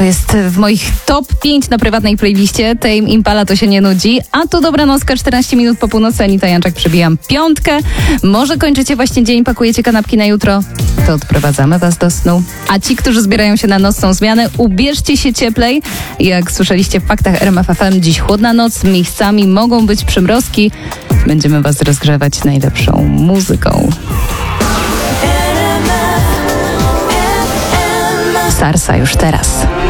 Jest w moich top 5 na prywatnej playliście. Tame Impala to się nie nudzi. A tu dobranocka, 14 minut po północy. Anita Janczak, przebijam 5. Może kończycie właśnie dzień, pakujecie kanapki na jutro? To odprowadzamy was do snu. A ci, którzy zbierają się na nocną zmianę, ubierzcie się cieplej. Jak słyszeliście w faktach RMF FM, dziś chłodna noc, miejscami mogą być przymrozki. Będziemy was rozgrzewać najlepszą muzyką. Sarsa już teraz.